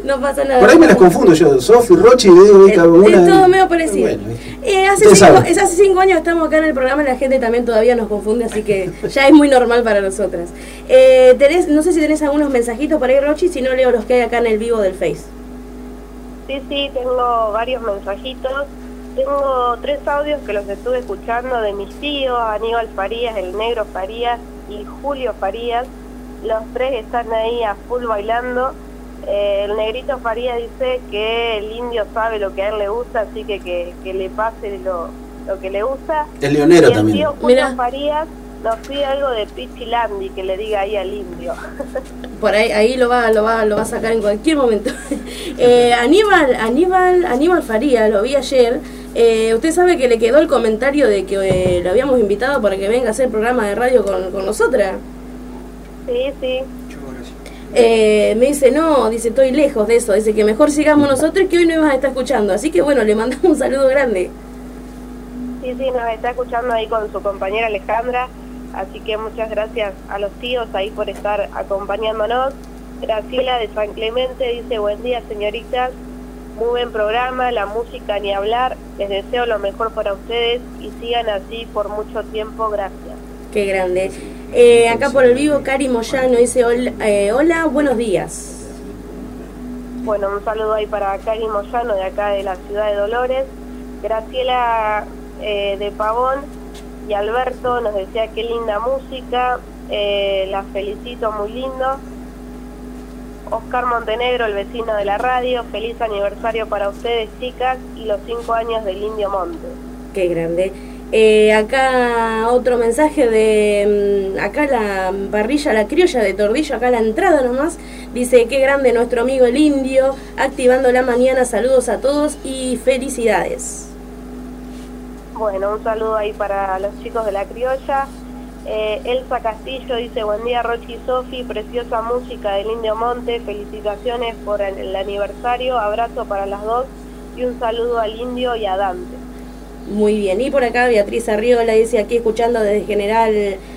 No pasa nada. Por ahí me las confundo yo, Sofi, Rochi, digo, cada una. Es todo medio parecido. Bueno, hace 5 años estamos acá en el programa y la gente también todavía nos confunde, así que ya es muy normal para nosotras. No sé si tenés algunos mensajitos para ir, Rochi, si no leo los que hay acá en el vivo del Face. Sí, tengo varios mensajitos. Tengo 3 audios que los estuve escuchando de mis tíos, Aníbal Farías, el Negro Farías y Julio Farías. Los 3 están ahí a full bailando. El Negrito Farías dice que el indio sabe lo que a él le gusta, así que le pase lo que le gusta. El leonero y el también. Tío Julio Farías nos pide algo de Pichilandi, que le diga ahí al indio. Por ahí lo va a sacar en cualquier momento. Aníbal Farías, lo vi ayer. Usted sabe que le quedó el comentario de que lo habíamos invitado para que venga a hacer programa de radio con nosotras. Sí. Me dice, no, dice, estoy lejos de eso. Dice que mejor sigamos nosotros, que hoy no ibas a estar escuchando. Así que bueno, le mandamos un saludo grande. Sí, nos está escuchando ahí con su compañera Alejandra. Así que muchas gracias a los tíos ahí por estar acompañándonos. Graciela de San Clemente dice, buen día señoritas, muy buen programa, la música ni hablar, les deseo lo mejor para ustedes y sigan así por mucho tiempo, gracias. Qué grande. Acá por el vivo, Cari Moyano dice, hola, buenos días. Bueno, un saludo ahí para Cari Moyano de acá de la ciudad de Dolores. Graciela de Pavón y Alberto nos decía qué linda música, las felicito, muy lindo. Oscar Montenegro, el vecino de la radio, feliz aniversario para ustedes, chicas, y los 5 años del Indio Monte. Qué grande. Acá otro mensaje de acá la parrilla La Criolla de Tordillo, acá a la entrada nomás, dice qué grande nuestro amigo el Indio, activando la mañana, saludos a todos y felicidades. Bueno, un saludo ahí para los chicos de La Criolla. Elsa Castillo dice, buen día Rochi y Sofi, preciosa música del Indio Monte, felicitaciones por el aniversario, abrazo para las dos y un saludo al Indio y a Dante. Muy bien, y por acá Beatriz Arriola dice, aquí escuchando desde General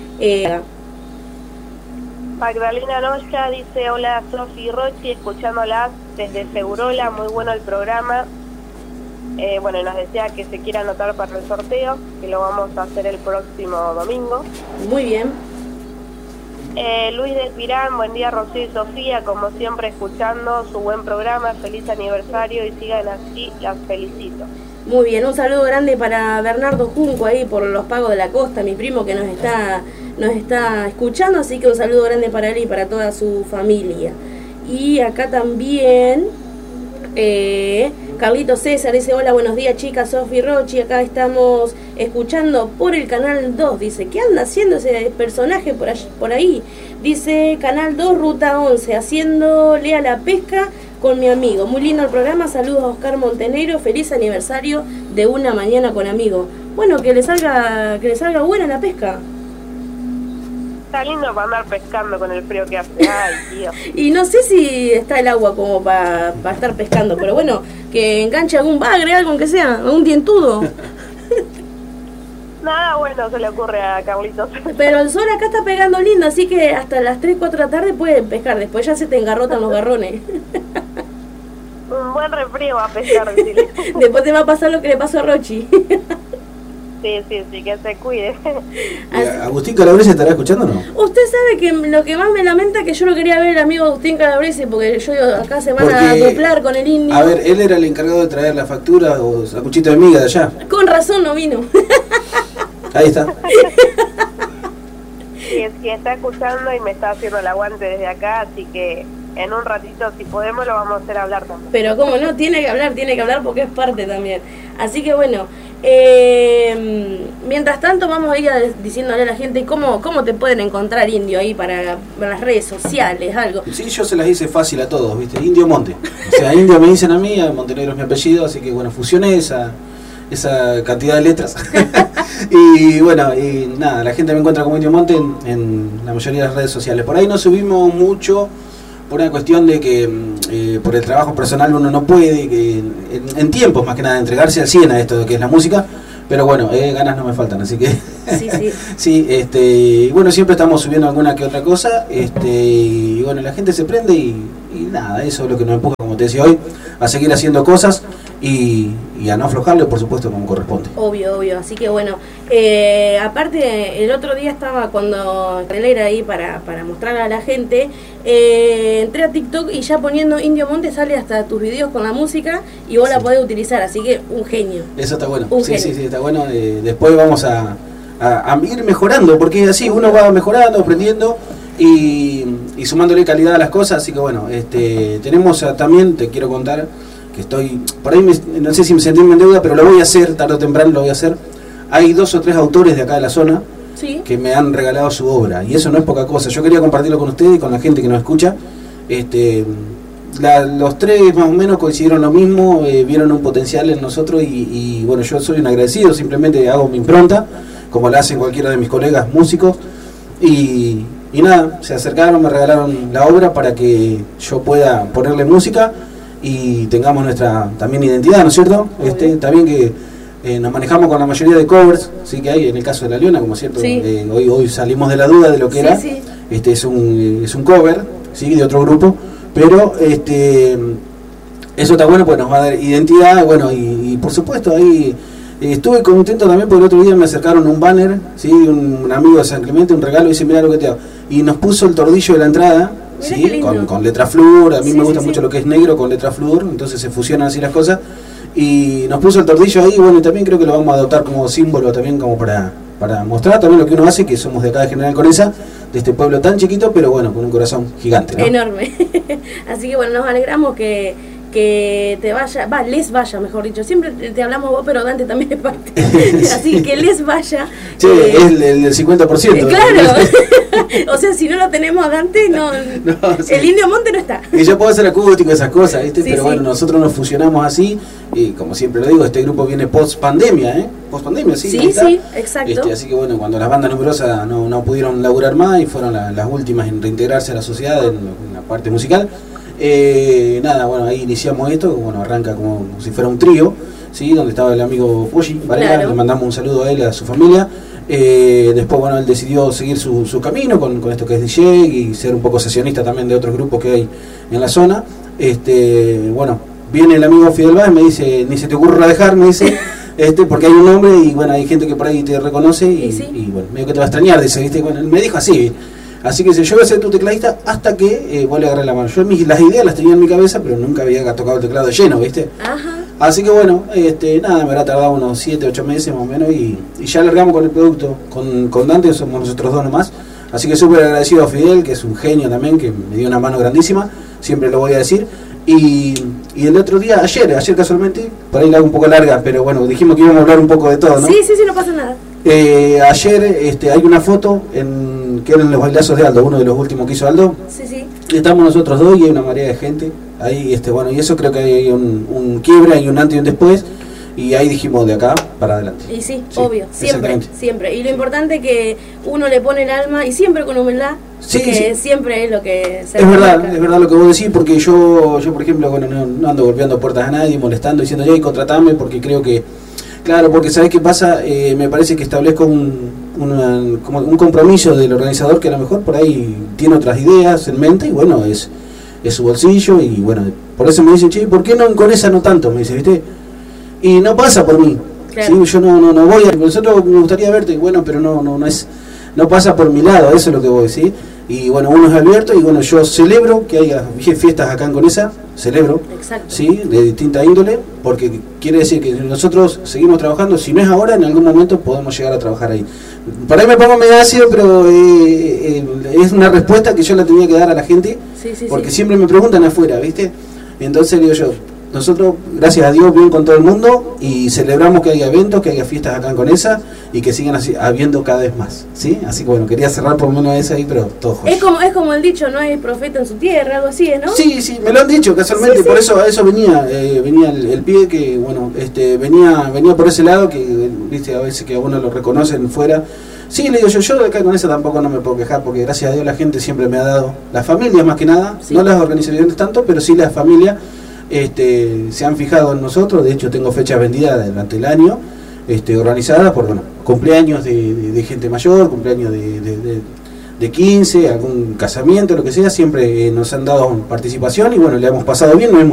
Magdalena Noya dice, hola Sofi y Rochi, escuchándolas desde Segurola, muy bueno el programa. Bueno, nos decía que se quiera anotar para el sorteo, que lo vamos a hacer el próximo domingo. Muy bien. Luis del Pirán, buen día Rocío y Sofía, como siempre escuchando su buen programa, feliz aniversario y sigan así, las felicito. Muy bien, un saludo grande para Bernardo Junco ahí por los pagos de la costa, mi primo que nos está escuchando, así que un saludo grande para él y para toda su familia. Y acá también Carlito César dice, hola, buenos días chicas, Sofi Rochi, acá estamos escuchando por el Canal 2, dice, ¿qué anda haciendo ese personaje por ahí? Dice, Canal 2, Ruta 11, haciéndole a la pesca con mi amigo. Muy lindo el programa, saludos a Oscar Montenegro, feliz aniversario de Una Mañana con Amigo. Bueno, que le salga buena la pesca. Está lindo para andar pescando con el frío que hace. Ay, tío. Y no sé si está el agua como para estar pescando, pero bueno, que enganche algún bagre, algo aunque sea, algún dientudo. Nada bueno se le ocurre a Carlitos. Pero el sol acá está pegando lindo, así que hasta las 3, 4 de la tarde pueden pescar, después ya se te engarrotan los garrones. Un buen refrío va a pescar, decirle. Después te va a pasar lo que le pasó a Rochi. Sí, que se cuide. ¿Agustín Calabrese estará escuchando o no? Usted sabe que lo que más me lamenta es que yo no quería ver al amigo Agustín Calabrese, porque yo digo, acá se van a duplar con el Indio. A ver, él era el encargado de traer la factura o sacuchito de miga de allá. Con razón no vino. Ahí está. Sí, está escuchando y me está haciendo el aguante desde acá, así que en un ratito, si podemos, lo vamos a hacer hablar también. Pero como no, tiene que hablar porque es parte también. Así que bueno, mientras tanto vamos a ir diciéndole a la gente cómo te pueden encontrar, Indio, ahí para las redes sociales, algo. Sí, yo se las hice fácil a todos, ¿viste? Indio Monte. O sea, Indio me dicen a mí, Montenegro es mi apellido, así que bueno, fusioné esa cantidad de letras. Y bueno, y nada, la gente me encuentra como Indio Monte en la mayoría de las redes sociales. Por ahí no subimos mucho por una cuestión de que por el trabajo personal uno no puede, que en tiempos más que nada, entregarse al 100 a esto de que es la música, pero bueno, ganas no me faltan, así que sí. Sí, bueno, siempre estamos subiendo alguna que otra cosa, y bueno, la gente se prende y nada, eso es lo que nos empuja, como como te decía hoy, a seguir haciendo cosas y a no aflojarle, por supuesto, como corresponde. Obvio, así que bueno, aparte el otro día estaba cuando era ahí para mostrarle a la gente, entré a TikTok y ya poniendo Indio Monte sale hasta tus videos con la música y vos la podés utilizar, así que un genio. Eso está bueno, sí, está bueno. Después vamos a ir mejorando, porque así uno va mejorando, aprendiendo y sumándole calidad a las cosas, así que bueno, tenemos también, te quiero contar que estoy, por ahí no sé si me sentí en deuda, pero lo voy a hacer, tarde o temprano lo voy a hacer. Hay 2 o 3 autores de acá de la zona que me han regalado su obra, y eso no es poca cosa. Yo quería compartirlo con ustedes y con la gente que nos escucha. Los 3 más o menos coincidieron lo mismo, vieron un potencial en nosotros y bueno, yo soy un agradecido, simplemente hago mi impronta, como la hacen cualquiera de mis colegas músicos, y nada, se acercaron, me regalaron la obra para que yo pueda ponerle música y tengamos nuestra también identidad, ¿no es cierto? También que nos manejamos con la mayoría de covers, sí que hay en el caso de La Leona, como cierto, hoy salimos de la duda de lo que era. Es un cover, sí, de otro grupo, pero eso está bueno, pues nos va a dar identidad, bueno, y por supuesto ahí estuve contento también porque el otro día me acercaron un banner, sí, un amigo de San Clemente, un regalo, y dice, mira lo que te hago, y nos puso el tordillo de la entrada. Sí, con letra flúor, a mí me gusta mucho lo que es negro con letra flúor, entonces se fusionan así las cosas, y nos puso el tordillo ahí, bueno, y también creo que lo vamos a adoptar como símbolo también, como para mostrar también lo que uno hace, que somos de acá de General Conesa, de este pueblo tan chiquito, pero bueno, con un corazón gigante, ¿no? Enorme. Así que bueno, nos alegramos que te vaya, les vaya, mejor dicho. Siempre te hablamos vos, pero Dante también es parte. Así que les vaya. Sí, es el 50%. Claro. O sea, si no lo tenemos a Dante, no sí. El Indio Monte no está. Y yo puedo hacer acústico, esas cosas, ¿viste? Pero bueno, nosotros nos fusionamos así, y como siempre lo digo, este grupo viene post pandemia, Post pandemia, sí. Sí, exacto. Así que bueno, cuando las bandas numerosas no pudieron laburar más y fueron las últimas en reintegrarse a la sociedad en la parte musical, nada, bueno, ahí iniciamos esto, bueno, arranca como si fuera un trío, ¿sí? Donde estaba el amigo Fuji Varela, le mandamos un saludo a él, a su familia. Después, bueno, él decidió seguir su camino con esto que es DJ y ser un poco sesionista también de otros grupos que hay en la zona. Bueno, viene el amigo Fidel Báez, me dice, ni se te ocurra dejar, me dice, porque hay un nombre y bueno, hay gente que por ahí te reconoce y bueno, medio que te va a extrañar, dice, ¿viste? Bueno, él me dijo así. Así que yo voy a ser tu tecladista hasta que vos le agarré la mano. Yo las ideas las tenía en mi cabeza, pero nunca había tocado el teclado de lleno, ¿viste? Ajá. Así que bueno, nada, me habrá tardado unos 7, 8 meses más o menos y ya largamos con el producto. Con Dante somos nosotros dos nomás. Así que súper agradecido a Fidel, que es un genio también, que me dio una mano grandísima, siempre lo voy a decir. Y el otro día, ayer casualmente, por ahí la hago un poco larga, pero bueno, dijimos que íbamos a hablar un poco de todo, ¿no? Sí, no pasa nada. Ayer hay una foto que eran los bailazos de Aldo, uno de los últimos que hizo Aldo. Sí. Estamos nosotros dos y hay una marea de gente. Ahí, bueno, y eso creo que hay un quiebre, hay un antes y un después. Y ahí dijimos de acá para adelante. Y sí, obvio, siempre. Y lo importante es que uno le pone el alma y siempre con humildad, que siempre es lo que se es verdad lo que vos decís, porque yo por ejemplo, bueno, no ando golpeando puertas a nadie, molestando, diciendo, y contratame, porque creo que, claro, porque ¿sabés qué pasa? Me parece que establezco como un compromiso del organizador que a lo mejor por ahí tiene otras ideas en mente y bueno, es su bolsillo y bueno, por eso me dicen, che, ¿por qué no con esa no tanto? Me dice, ¿viste? Y no pasa por mí, claro. ¿Sí? Yo no voy a... Nosotros me gustaría verte, bueno, pero no pasa por mi lado, eso es lo que voy a decir. Y bueno, uno es abierto y bueno, yo celebro que haya fiestas acá en Conesa, celebro, ¿sí? De distinta índole, porque quiere decir que nosotros seguimos trabajando, si no es ahora, en algún momento podemos llegar a trabajar ahí. Por ahí me pongo medio ácido, pero es una respuesta que yo la tenía que dar a la gente, porque siempre me preguntan afuera, ¿viste? Entonces digo yo, nosotros, gracias a Dios, bien con todo el mundo y celebramos que haya eventos, que haya fiestas acá en Conesa y que sigan así, habiendo cada vez más, ¿sí? Así que bueno, quería cerrar por lo menos esa ahí, pero todo joya. Es como el dicho, no hay profeta en su tierra, algo así, ¿no? Sí, me lo han dicho casualmente, por eso a eso venía el pie que, bueno, venía por ese lado, que viste a veces que a uno lo reconocen fuera. Sí, le digo yo de acá con eso tampoco no me puedo quejar, porque gracias a Dios la gente siempre me ha dado, las familias más que nada, no las organizaciones tanto, pero sí las familias. Se han fijado en nosotros, de hecho tengo fechas vendidas durante el año, organizadas por cumpleaños de gente mayor, cumpleaños de 15, algún casamiento, lo que sea, siempre nos han dado participación y bueno, le hemos pasado bien, nos hemos